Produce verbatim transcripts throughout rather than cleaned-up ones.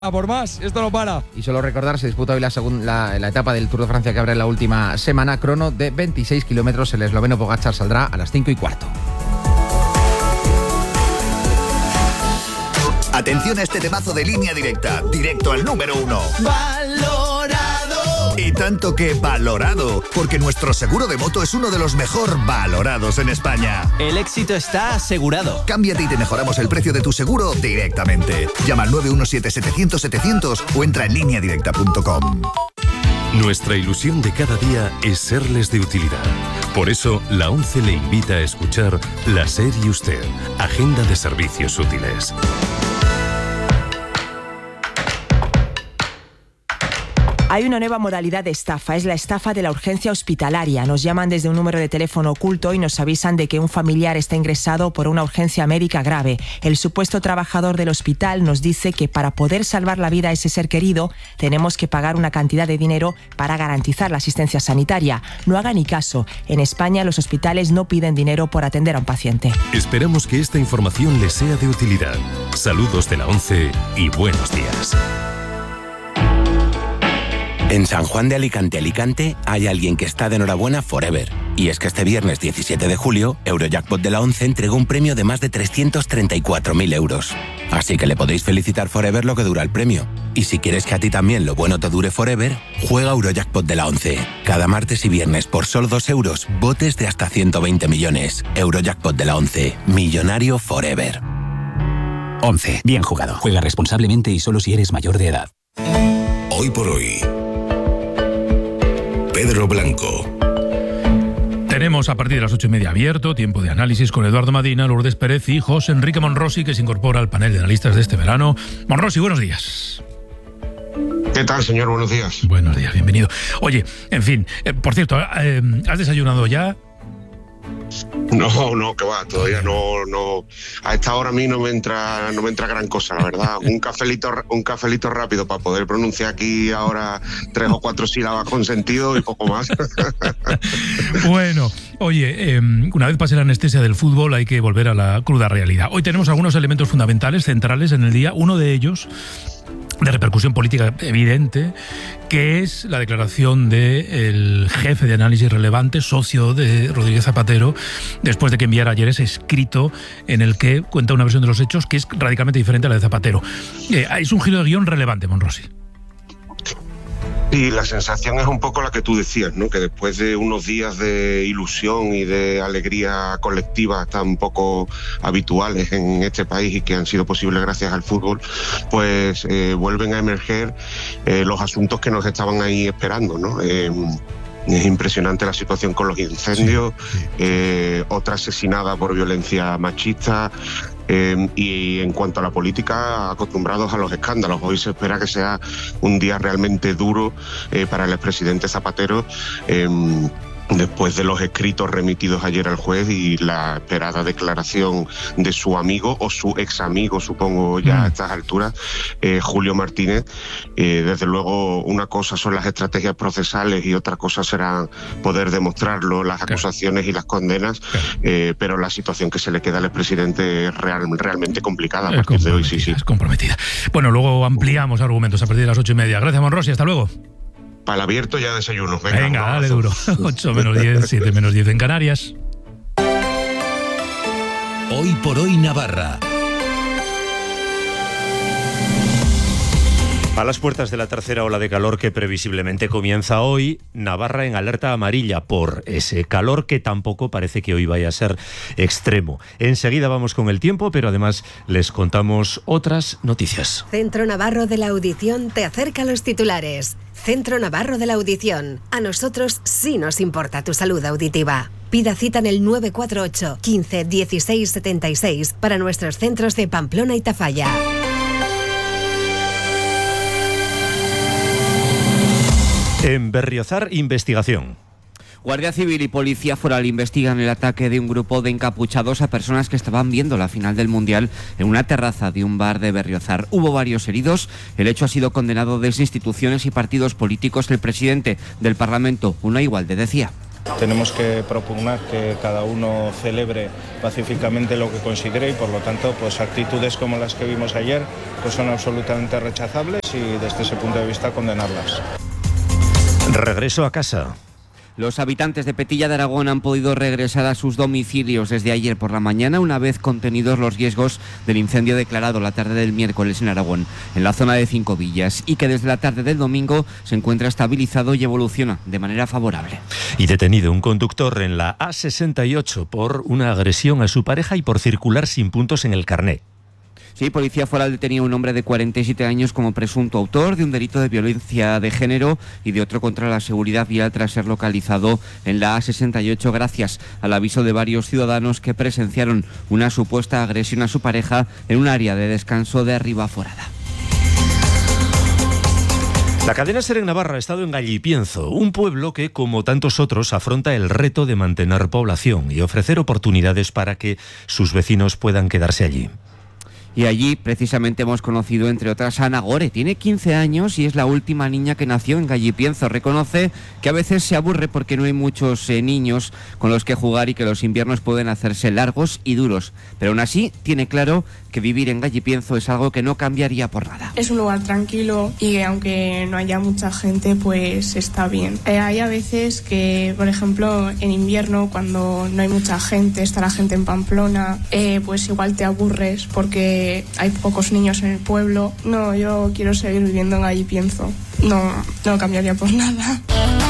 A por más, esto no para. Y solo recordar, se disputa hoy la, segunda, la, la etapa del Tour de Francia que abre la última semana. Crono de veintiséis kilómetros. El esloveno Pogačar saldrá a las cinco y cuarto. Atención a este temazo de Línea Directa, directo al número uno. ¡Valorado! Y tanto que valorado, porque nuestro seguro de moto es uno de los mejor valorados en España. El éxito está asegurado. Cámbiate y te mejoramos el precio de tu seguro directamente. Llama al nueve uno siete setecientos setecientos o entra en línea directa punto com. Nuestra ilusión de cada día es serles de utilidad. Por eso, la ONCE le invita a escuchar La SER y Usted, Agenda de Servicios Útiles. Hay una nueva modalidad de estafa, es la estafa de la urgencia hospitalaria. Nos llaman desde un número de teléfono oculto y nos avisan de que un familiar está ingresado por una urgencia médica grave. El supuesto trabajador del hospital nos dice que para poder salvar la vida a ese ser querido tenemos que pagar una cantidad de dinero para garantizar la asistencia sanitaria. No haga ni caso. En España los hospitales no piden dinero por atender a un paciente. Esperamos que esta información les sea de utilidad. Saludos de la ONCE y buenos días. En San Juan de Alicante, Alicante, hay alguien que está de enhorabuena forever. Y es que este viernes diecisiete de julio, Eurojackpot de la ONCE entregó un premio de más de trescientos treinta y cuatro mil euros. Así que le podéis felicitar forever lo que dura el premio. Y si quieres que a ti también lo bueno te dure forever, juega Eurojackpot de la ONCE. Cada martes y viernes por solo dos euros, botes de hasta ciento veinte millones. Eurojackpot de la ONCE. Millonario forever. ONCE. Bien jugado. Juega responsablemente y solo si eres mayor de edad. Hoy por hoy. Pedro Blanco. Tenemos a partir de las ocho y media abierto tiempo de análisis con Eduardo Madina, Lourdes Pérez y José Enrique Monrosi, que se incorpora al panel de analistas de este verano. Monrosi, buenos días. ¿Qué tal, señor? Buenos días. Buenos días, bienvenido. Oye, en fin, eh, por cierto, eh, ¿has desayunado ya? No, no, que va, todavía no, no. A esta hora a mí no me entra, no me entra gran cosa, la verdad. Un cafelito, un cafelito rápido para poder pronunciar aquí ahora tres o cuatro sílabas con sentido y poco más. Bueno, oye, eh, una vez pase la anestesia del fútbol hay que volver a la cruda realidad. Hoy tenemos algunos elementos fundamentales, centrales en el día. Uno de ellos, de repercusión política evidente, que es la declaración del jefe de análisis relevante, socio de Rodríguez Zapatero, después de que enviara ayer ese escrito en el que cuenta una versión de los hechos que es radicalmente diferente a la de Zapatero. Eh, es un giro de guión relevante, Monrosi. Y la sensación es un poco la que tú decías, ¿no? Que después de unos días de ilusión y de alegría colectiva tan poco habituales en este país y que han sido posibles gracias al fútbol, pues eh, vuelven a emerger eh, los asuntos que nos estaban ahí esperando, ¿no? Eh, Es impresionante la situación con los incendios, sí, sí. Eh, otra asesinada por violencia machista. Eh, y en cuanto a la política, acostumbrados a los escándalos. Hoy se espera que sea un día realmente duro eh, para el expresidente Zapatero, eh, después de los escritos remitidos ayer al juez y la esperada declaración de su amigo o su ex amigo, supongo ya a estas alturas, eh, Julio Martínez. Eh, desde luego, una cosa son las estrategias procesales y otra cosa será poder demostrarlo, las acusaciones y las condenas, eh, pero la situación que se le queda al expresidente es real, realmente complicada a partir de hoy. Sí, sí. Es comprometida. Bueno, luego ampliamos argumentos a partir de las ocho y media. Gracias, Monrosi. Hasta luego. Para el abierto ya desayuno. Venga, Venga dale duro. ocho menos diez, siete menos diez en Canarias. Hoy por hoy Navarra. A las puertas de la tercera ola de calor que previsiblemente comienza hoy, Navarra en alerta amarilla por ese calor que tampoco parece que hoy vaya a ser extremo. Enseguida vamos con el tiempo, pero además les contamos otras noticias. Centro Navarro de la Audición te acerca a los titulares. Centro Navarro de la Audición. A nosotros sí nos importa tu salud auditiva. Pida cita en el nueve cuatro ocho, quince, dieciséis, setenta y seis para nuestros centros de Pamplona y Tafalla. En Berriozar, investigación. Guardia Civil y Policía Foral investigan el ataque de un grupo de encapuchados a personas que estaban viendo la final del Mundial en una terraza de un bar de Berriozar. Hubo varios heridos. El hecho ha sido condenado desde instituciones y partidos políticos. El presidente del Parlamento, Unai Walde, decía: Tenemos que propugnar que cada uno celebre pacíficamente lo que considere y por lo tanto pues actitudes como las que vimos ayer pues son absolutamente rechazables y desde ese punto de vista condenarlas. Regreso a casa. Los habitantes de Petilla de Aragón han podido regresar a sus domicilios desde ayer por la mañana, una vez contenidos los riesgos del incendio declarado la tarde del miércoles en Aragón, en la zona de Cinco Villas, y que desde la tarde del domingo se encuentra estabilizado y evoluciona de manera favorable. Y detenido un conductor en la A sesenta y ocho por una agresión a su pareja y por circular sin puntos en el carné. Sí, Policía Foral detenía a un hombre de cuarenta y siete años como presunto autor de un delito de violencia de género y de otro contra la seguridad vial tras ser localizado en la A sesenta y ocho gracias al aviso de varios ciudadanos que presenciaron una supuesta agresión a su pareja en un área de descanso de Ribaforada. La cadena SER en Navarra ha estado en Gallipienzo, un pueblo que, como tantos otros, afronta el reto de mantener población y ofrecer oportunidades para que sus vecinos puedan quedarse allí. Y allí precisamente hemos conocido, entre otras, a Ana Gore. Tiene quince años y es la última niña que nació en Gallipienzo. Reconoce que a veces se aburre porque no hay muchos eh, niños con los que jugar y que los inviernos pueden hacerse largos y duros. Pero aún así tiene claro que vivir en Gallipienzo es algo que no cambiaría por nada. Es un lugar tranquilo y aunque no haya mucha gente, pues está bien. Eh, hay a veces que, por ejemplo, en invierno, cuando no hay mucha gente, está la gente en Pamplona, eh, pues igual te aburres porque hay pocos niños en el pueblo. No, yo quiero seguir viviendo en Gallipienzo. No, no cambiaría por nada.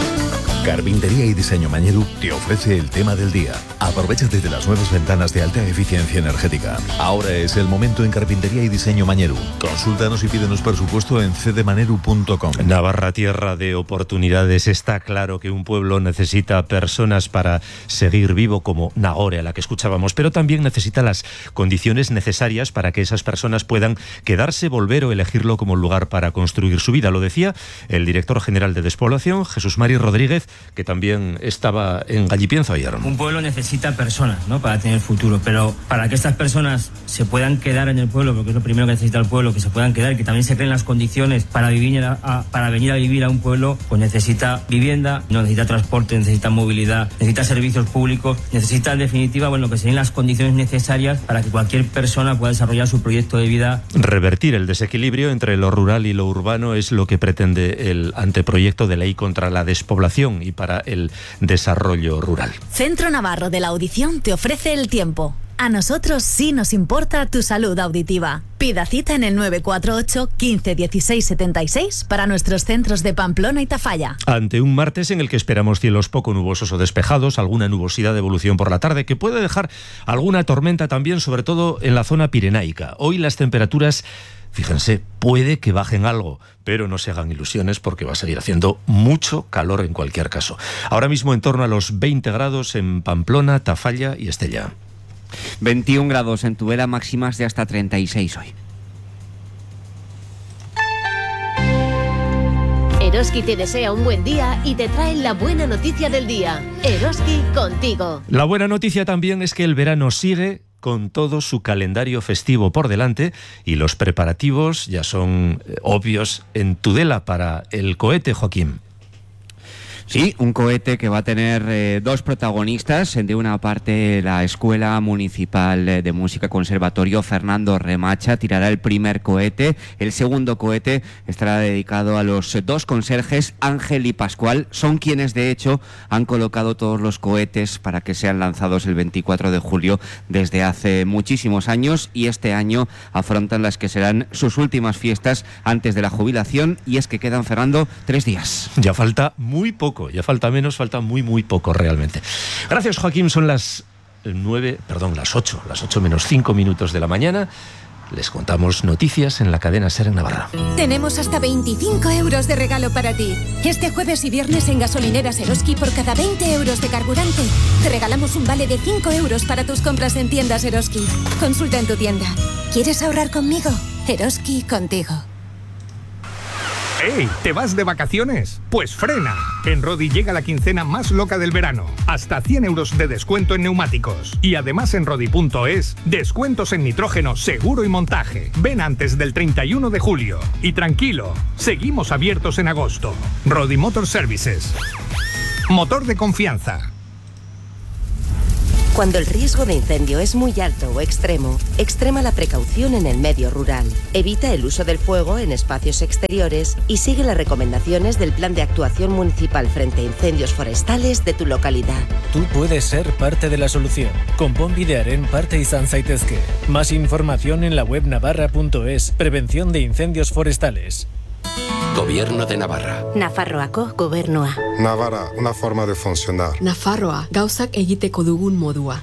Carpintería y Diseño Mañeru te ofrece el tema del día. Aprovechate de las nuevas ventanas de alta eficiencia energética. Ahora es el momento en Carpintería y Diseño Mañeru. Consúltanos y pídenos presupuesto en c d maneru punto com. Navarra, tierra de oportunidades. Está claro que un pueblo necesita personas para seguir vivo, como Nagore, a la que escuchábamos, pero también necesita las condiciones necesarias para que esas personas puedan quedarse, volver o elegirlo como lugar para construir su vida. Lo decía el director general de Despoblación, Jesús Mari Rodríguez, que también estaba en Gallipienzo ayer. Un pueblo necesita personas, ¿no?, para tener futuro, pero para que estas personas se puedan quedar en el pueblo, porque es lo primero que necesita el pueblo, que se puedan quedar, que también se creen las condiciones para vivir a, a, para venir a vivir a un pueblo, pues necesita vivienda, no necesita transporte, necesita movilidad, necesita servicios públicos, necesita en definitiva, bueno, que se den las condiciones necesarias para que cualquier persona pueda desarrollar su proyecto de vida. Revertir el desequilibrio entre lo rural y lo urbano es lo que pretende el anteproyecto de ley contra la despoblación y para el desarrollo rural. Centro Navarro de la Audición te ofrece el tiempo. A nosotros sí nos importa tu salud auditiva. Pida cita en el nueve cuatro ocho, quince, dieciséis, setenta y seis para nuestros centros de Pamplona y Tafalla. Ante un martes en el que esperamos cielos poco nubosos o despejados, alguna nubosidad de evolución por la tarde que puede dejar alguna tormenta también, sobre todo en la zona pirenaica. Hoy las temperaturas, fíjense, puede que bajen algo, pero no se hagan ilusiones porque va a seguir haciendo mucho calor en cualquier caso. Ahora mismo en torno a los veinte grados en Pamplona, Tafalla y Estella. veintiún grados en Tudela, máximas de hasta treinta y seis hoy. Eroski te desea un buen día y te trae la buena noticia del día. Eroski contigo. La buena noticia también es que el verano sigue con todo su calendario festivo por delante y los preparativos ya son eh, obvios en Tudela para el cohete, Joaquín. Sí, un cohete que va a tener eh, dos protagonistas. De una parte, la Escuela Municipal de Música Conservatorio Fernando Remacha tirará el primer cohete. El segundo cohete estará dedicado a los dos conserjes, Ángel y Pascual. Son quienes, de hecho, han colocado todos los cohetes para que sean lanzados el veinticuatro de julio desde hace muchísimos años, y este año afrontan las que serán sus últimas fiestas antes de la jubilación, y es que quedan, Fernando, tres días. Ya falta muy poco. Ya falta menos, falta muy, muy poco realmente. Gracias, Joaquín. Son las nueve, perdón, las ocho, las ocho menos cinco minutos de la mañana. Les contamos noticias en la cadena SER en Navarra. Tenemos hasta veinticinco euros de regalo para ti. Este jueves y viernes en gasolineras Eroski, por cada veinte euros de carburante, te regalamos un vale de cinco euros para tus compras en tiendas Eroski. Consulta en tu tienda. ¿Quieres ahorrar conmigo? Eroski contigo. ¡Ey! ¿Te vas de vacaciones? Pues frena. En Rodi llega la quincena más loca del verano. Hasta cien euros de descuento en neumáticos. Y además en Rodi punto es, descuentos en nitrógeno, seguro y montaje. Ven antes del treinta y uno de julio. Y tranquilo, seguimos abiertos en agosto. Rodi Motor Services. motor de confianza. Cuando el riesgo de incendio es muy alto o extremo, extrema la precaución en el medio rural. Evita el uso del fuego en espacios exteriores y sigue las recomendaciones del Plan de Actuación Municipal frente a incendios forestales de tu localidad. Tú puedes ser parte de la solución. Konpon bidearen parte izan zaitezke. Más información en la web navarra punto es. Prevención de incendios forestales. Gobierno de Navarra. Nafarroako gobernua. Navarra, una forma de funcionar. Nafarroa, gauzak egiteko dugun modua.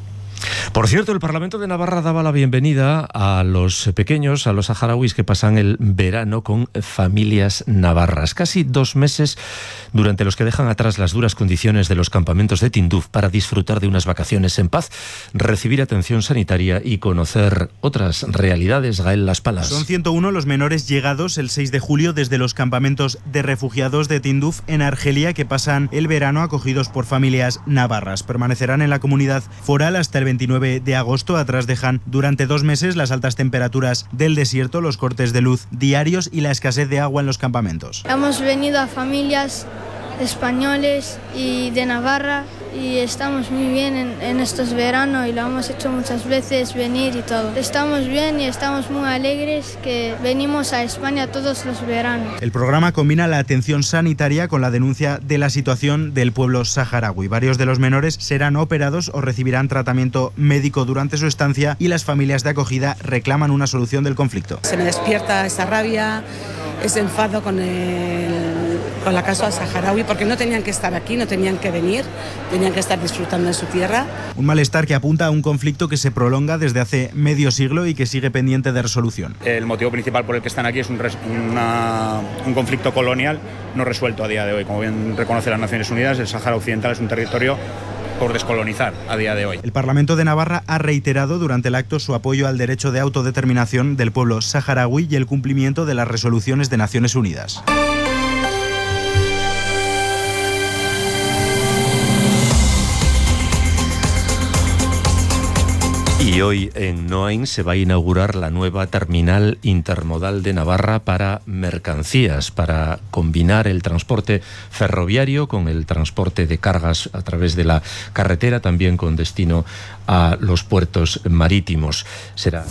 Por cierto, el Parlamento de Navarra daba la bienvenida a los pequeños, a los saharauis que pasan el verano con familias navarras. Casi dos meses durante los que dejan atrás las duras condiciones de los campamentos de Tinduf para disfrutar de unas vacaciones en paz, recibir atención sanitaria y conocer otras realidades. Gael Las Palas. Son ciento uno los menores llegados el seis de julio desde los campamentos de refugiados de Tinduf en Argelia, que pasan el verano acogidos por familias navarras. Permanecerán en la comunidad foral hasta el veintinueve de agosto. Atrás dejan durante dos meses las altas temperaturas del desierto, los cortes de luz diarios y la escasez de agua en los campamentos. Hemos venido a familias españoles y de Navarra y estamos muy bien en, en estos veranos y lo hemos hecho muchas veces venir y todo. Estamos bien y estamos muy alegres que venimos a España todos los veranos. El programa combina la atención sanitaria con la denuncia de la situación del pueblo saharaui. Varios de los menores serán operados o recibirán tratamiento médico durante su estancia y las familias de acogida reclaman una solución del conflicto. Se me despierta esa rabia, ese enfado con el con la causa saharaui, porque no tenían que estar aquí, no tenían que venir, tenían que estar disfrutando de su tierra. Un malestar que apunta a un conflicto que se prolonga desde hace medio siglo y que sigue pendiente de resolución. El motivo principal por el que están aquí es un, res, una, un conflicto colonial no resuelto a día de hoy. Como bien reconoce las Naciones Unidas, el Sáhara Occidental es un territorio por descolonizar a día de hoy. El Parlamento de Navarra ha reiterado durante el acto su apoyo al derecho de autodeterminación del pueblo saharaui y el cumplimiento de las resoluciones de Naciones Unidas. Y hoy en Noain se va a inaugurar la nueva terminal intermodal de Navarra para mercancías, para combinar el transporte ferroviario con el transporte de cargas a través de la carretera, también con destino a los puertos marítimos. Será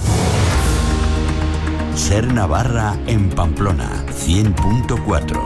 Ser Navarra en Pamplona, cien punto cuatro.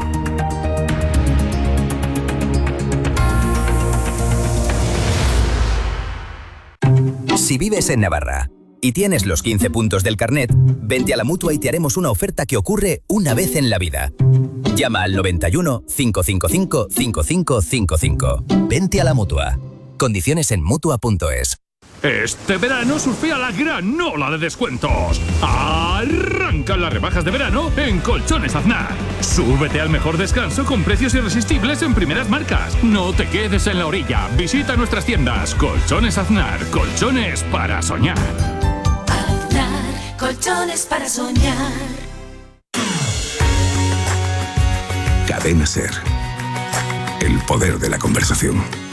Si vives en Navarra y tienes los quince puntos del carnet, vente a la Mutua y te haremos una oferta que ocurre una vez en la vida. Llama al noventa y uno, cinco cinco cinco, cinco cinco cinco cinco. Vente a la Mutua. Condiciones en Mutua punto es. Este verano surfea la gran ola de descuentos. Arrancan las rebajas de verano en Colchones Aznar. Súbete al mejor descanso con precios irresistibles en primeras marcas. No te quedes en la orilla. Visita nuestras tiendas. Colchones Aznar. Colchones para soñar. Aznar. Colchones para soñar. Cadena Ser. El poder de la conversación.